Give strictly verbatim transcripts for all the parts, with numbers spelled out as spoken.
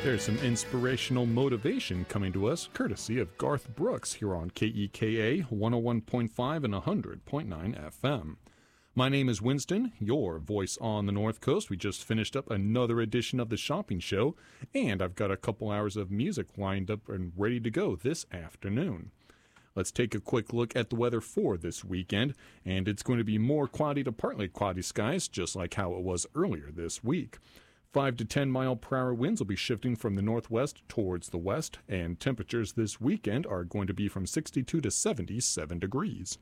There's some inspirational motivation coming to us, courtesy of Garth Brooks here on K E K A one oh one point five and one hundred point nine F M. My name is Winston, your voice on the North Coast. We just finished up another edition of the Shopping Show, and I've got a couple hours of music lined up and ready to go this afternoon. Let's take a quick look at the weather for this weekend, and it's going to be more cloudy to partly cloudy skies, just like how it was earlier this week. five to ten mile per hour winds will be shifting from the northwest towards the west, and temperatures this weekend are going to be from sixty-two to seventy-seven degrees.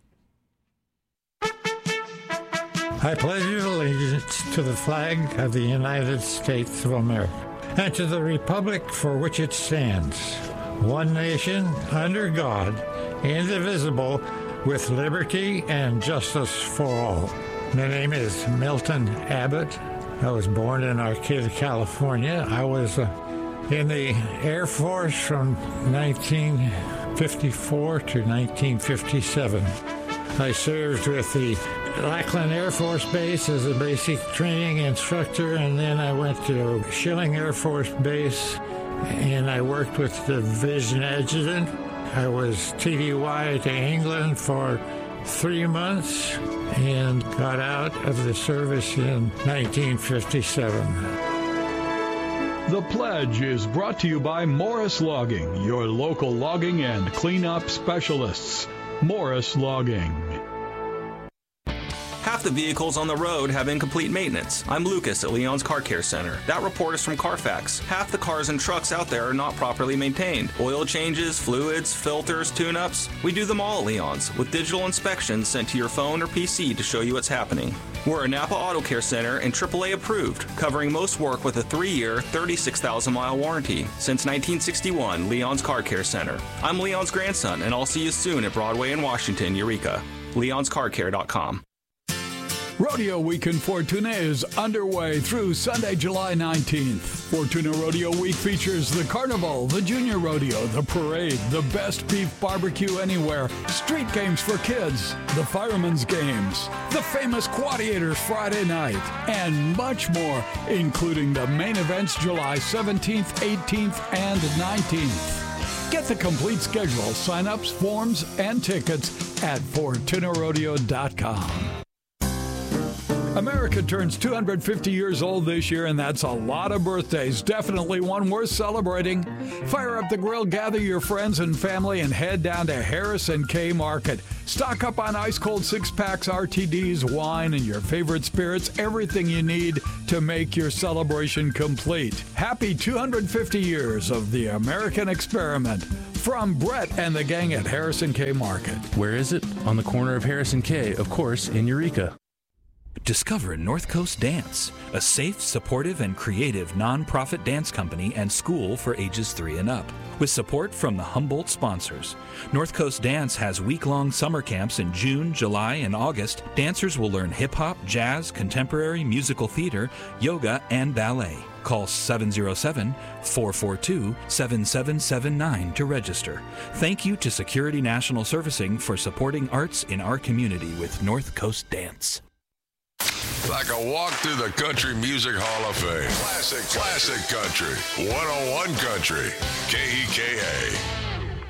I pledge allegiance to the flag of the United States of America and to the republic for which it stands, one nation, under God, indivisible, with liberty and justice for all. My name is Milton Abbott. I was born in Arcata, California. I was uh, in the Air Force from nineteen fifty-four to nineteen fifty-seven. I served with the Lackland Air Force Base as a basic training instructor, and then I went to Schilling Air Force Base, and I worked with the division adjutant. I was T D Y to England for three months and got out of the service in nineteen fifty-seven. The Pledge is brought to you by Morris Logging, your local logging and cleanup specialists. Morris Logging. Half the vehicles on the road have incomplete maintenance. I'm Lucas at Leon's Car Care Center. That report is from Carfax. Half the cars and trucks out there are not properly maintained. Oil changes, fluids, filters, tune-ups. We do them all at Leon's, with digital inspections sent to your phone or P C to show you what's happening. We're a Napa Auto Care Center and triple A approved, covering most work with a three-year, thirty-six thousand mile warranty. Since nineteen sixty-one, Leon's Car Care Center. I'm Leon's grandson, and I'll see you soon at Broadway in Washington, Eureka. leons car care dot com. Rodeo Week in Fortuna is underway through Sunday, July nineteenth. Fortuna Rodeo Week features the Carnival, the Junior Rodeo, the Parade, the Best Beef Barbecue Anywhere, street games for kids, the Fireman's Games, the famous Quadiators Friday night, and much more, including the main events July seventeenth, eighteenth, and nineteenth. Get the complete schedule, sign-ups, forms, and tickets at fortuna rodeo dot com. America turns two hundred fifty years old this year, and that's a lot of birthdays. Definitely one worth celebrating. Fire up the grill, gather your friends and family, and head down to Harrison K Market. Stock up on ice-cold six-packs, R T Ds, wine, and your favorite spirits, everything you need to make your celebration complete. Happy two hundred fifty years of the American experiment. From Brett and the gang at Harrison K Market. Where is it? On the corner of Harrison K, of course, in Eureka. Discover North Coast Dance, a safe, supportive, and creative nonprofit dance company and school for ages three and up. With support from the Humboldt sponsors. North Coast Dance has week-long summer camps in June, July, and August. Dancers will learn hip-hop, jazz, contemporary, musical theater, yoga, and ballet. Call seven oh seven, four four two, seven seven seven nine to register. Thank you to Security National Servicing for supporting arts in our community with North Coast Dance. Like a walk through the Country Music Hall of Fame. Classic, classic country. one oh one Country. K E K A.